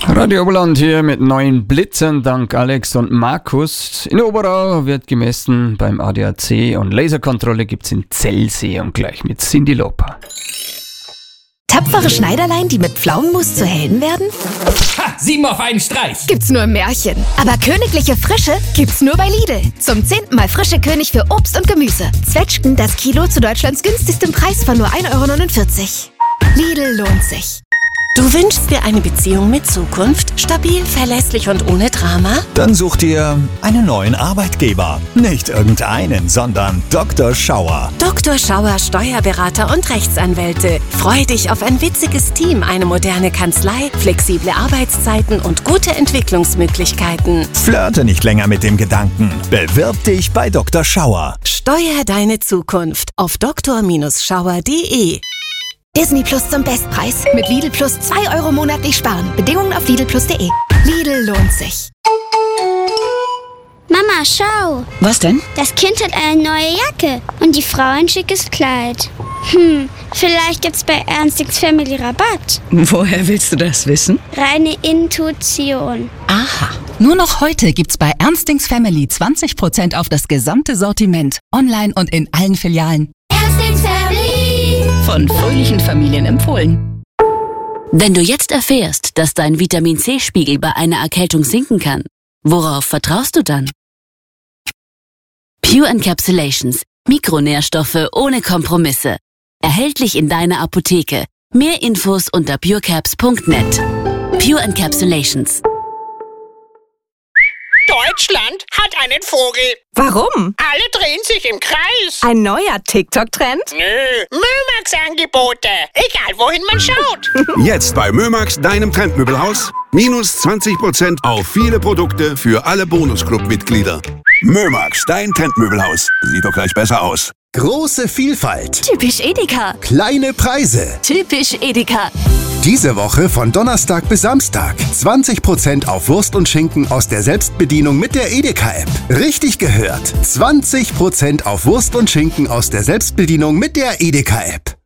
Radio Oberland hier mit neuen Blitzern dank Alex und Markus. In Oberau wird gemessen beim ADAC und Laserkontrolle gibt's in Zellsee gleich mit Cyndi Lauper. Tapfere Schneiderlein, die mit Pflaumenmus zu Helden werden? Ha! 7 auf einen Streich! Gibt's nur im Märchen. Aber königliche Frische gibt's nur bei Lidl. Zum 10. Mal frische König für Obst und Gemüse. Zwetschgen das Kilo zu Deutschlands günstigstem Preis von nur 1,49 €. Lidl lohnt sich. Du wünschst dir eine Beziehung mit Zukunft? Stabil, verlässlich und ohne Drama? Dann such dir einen neuen Arbeitgeber. Nicht irgendeinen, sondern Dr. Schauer. Dr. Schauer Steuerberater und Rechtsanwälte. Freu dich auf ein witziges Team, eine moderne Kanzlei, flexible Arbeitszeiten und gute Entwicklungsmöglichkeiten. Flirte nicht länger mit dem Gedanken. Bewirb dich bei Dr. Schauer. Steuer deine Zukunft auf dr-schauer.de. Disney Plus zum Bestpreis. Mit Lidl Plus 2 € monatlich sparen. Bedingungen auf lidlplus.de. Lidl lohnt sich. Mama, schau. Was denn? Das Kind hat eine neue Jacke und die Frau ein schickes Kleid. Vielleicht gibt's bei Ernstings Family Rabatt. Woher willst du das wissen? Reine Intuition. Aha. Nur noch heute gibt's bei Ernstings Family 20% auf das gesamte Sortiment. Online und in allen Filialen. Ernstings Family. Von fröhlichen Familien empfohlen. Wenn du jetzt erfährst, dass dein Vitamin-C-Spiegel bei einer Erkältung sinken kann, worauf vertraust du dann? Pure Encapsulations. Mikronährstoffe ohne Kompromisse. Erhältlich in deiner Apotheke. Mehr Infos unter purecaps.net. Pure Encapsulations. Deutschland hat einen Vogel. Warum? Alle drehen sich im Kreis. Ein neuer TikTok-Trend? Nö, Mömax-Angebote. Egal, wohin man schaut. Jetzt bei Mömax, deinem Trendmöbelhaus. Minus 20% auf viele Produkte für alle Bonusclub-Mitglieder. Mömax, dein Trendmöbelhaus. Sieht doch gleich besser aus. Große Vielfalt. Typisch Edeka. Kleine Preise. Typisch Edeka. Diese Woche von Donnerstag bis Samstag. 20% auf Wurst und Schinken aus der Selbstbedienung mit der Edeka-App. Richtig gehört. 20% auf Wurst und Schinken aus der Selbstbedienung mit der Edeka-App.